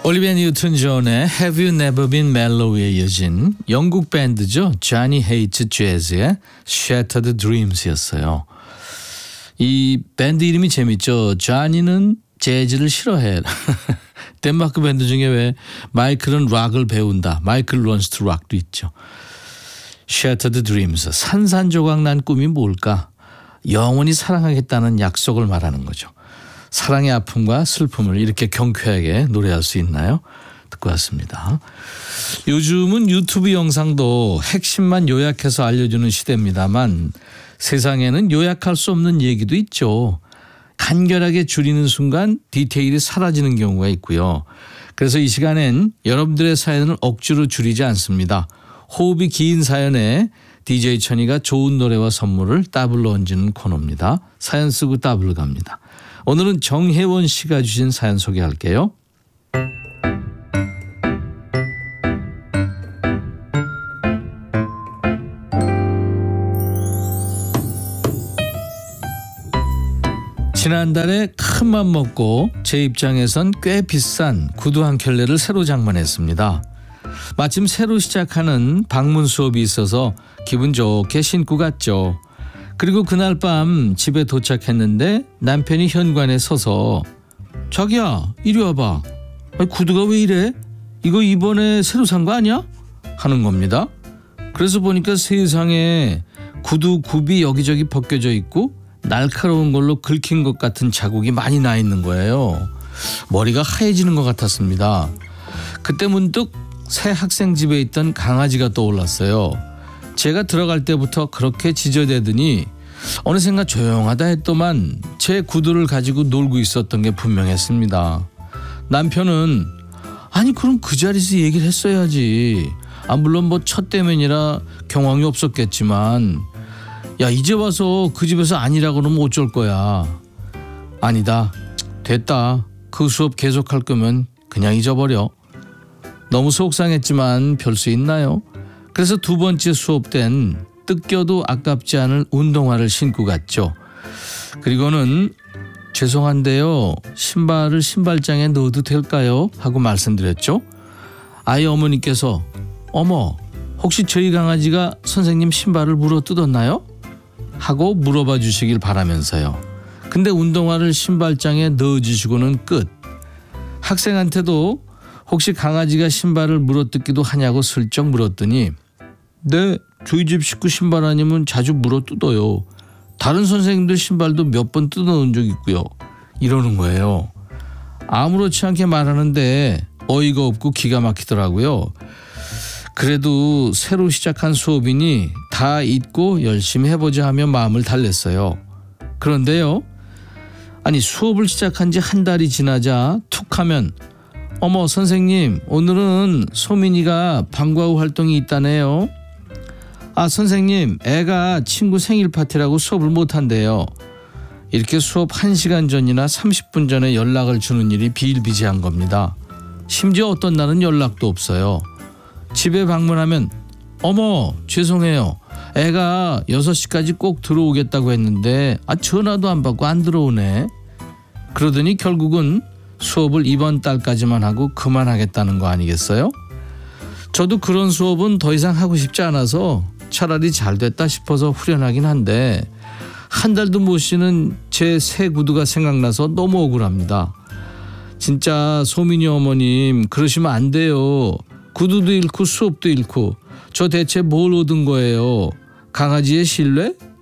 올리비아 뉴튼 존의 Have You Never Been Mellow에 이어진 영국 밴드죠. Johnny Hates Jazz의 Shattered Dreams였어요. 이 밴드 이름이 재밌죠. Johnny는 재즈를 싫어해. 덴마크 밴드 중에 왜 마이클은 락을 배운다. 마이클 Learns to Rock도 있죠. Shattered Dreams, 산산조각 난 꿈이 뭘까? 영원히 사랑하겠다는 약속을 말하는 거죠. 사랑의 아픔과 슬픔을 이렇게 경쾌하게 노래할 수 있나요? 듣고 왔습니다. 요즘은 유튜브 영상도 핵심만 요약해서 알려주는 시대입니다만 세상에는 요약할 수 없는 얘기도 있죠. 간결하게 줄이는 순간 디테일이 사라지는 경우가 있고요. 그래서 이 시간엔 여러분들의 사연을 억지로 줄이지 않습니다. 호흡이 긴 사연에 DJ 천이가 좋은 노래와 선물을 더블로 얹는 코너입니다. 사연 쓰고 더블 갑니다. 오늘은 정혜원 씨가 주신 사연 소개할게요. 지난달에 큰 맘 먹고 제 입장에선 꽤 비싼 구두 한 켤레를 새로 장만했습니다. 마침 새로 시작하는 방문 수업이 있어서 기분 좋게 신고 갔죠. 그리고 그날 밤 집에 도착했는데 남편이 현관에 서서 자기야 이리 와봐. 아니, 구두가 왜 이래? 이거 이번에 새로 산 거 아니야? 하는 겁니다. 그래서 보니까 세상에 구두 굽이 여기저기 벗겨져 있고 날카로운 걸로 긁힌 것 같은 자국이 많이 나 있는 거예요. 머리가 하얘지는 것 같았습니다. 그때 문득 새 학생 집에 있던 강아지가 떠올랐어요. 제가 들어갈 때부터 그렇게 지저대더니 어느샌가 조용하다 했더만 제 구두를 가지고 놀고 있었던 게 분명했습니다. 남편은 아니 그럼 그 자리에서 얘기를 했어야지. 물론 뭐 첫 대면이라 경황이 없었겠지만 야 이제 와서 그 집에서 아니라고 그러면 어쩔 거야. 아니다. 됐다. 그 수업 계속할 거면 그냥 잊어버려. 너무 속상했지만 별 수 있나요? 그래서 두 번째 수업 땐 뜯겨도 아깝지 않을 운동화를 신고 갔죠. 그리고는 죄송한데요. 신발을 신발장에 넣어도 될까요? 하고 말씀드렸죠. 아이 어머니께서 어머 혹시 저희 강아지가 선생님 신발을 물어 뜯었나요? 하고 물어봐 주시길 바라면서요. 근데 운동화를 신발장에 넣어주시고는 끝. 학생한테도 혹시 강아지가 신발을 물어뜯기도 하냐고 슬쩍 물었더니 네, 저희 집 식구 신발 아니면 자주 물어뜯어요. 다른 선생님들 신발도 몇 번 뜯어놓은 적 있고요. 이러는 거예요. 아무렇지 않게 말하는데 어이가 없고 기가 막히더라고요. 그래도 새로 시작한 수업이니 다 잊고 열심히 해보자 하며 마음을 달랬어요. 그런데요. 아니 수업을 시작한 지 한 달이 지나자 툭 하면 어머 선생님 오늘은 소민이가 방과 후 활동이 있다네요. 선생님 애가 친구 생일 파티라고 수업을 못한대요. 이렇게 수업 1시간 전이나 30분 전에 연락을 주는 일이 비일비재한 겁니다. 심지어 어떤 날은 연락도 없어요. 집에 방문하면 어머 죄송해요. 애가 6시까지 꼭 들어오겠다고 했는데 전화도 안 받고 안 들어오네. 그러더니 결국은 수업을 이번 달까지만 하고 그만하겠다는 거 아니겠어요? 저도 그런 수업은 더 이상 하고 싶지 않아서 차라리 잘 됐다 싶어서 후련하긴 한데 한 달도 못 쉬는 제 새 구두가 생각나서 너무 억울합니다. 진짜 소민이 어머님 그러시면 안 돼요. 구두도 잃고 수업도 잃고 저 대체 뭘 얻은 거예요? 강아지의 신뢰?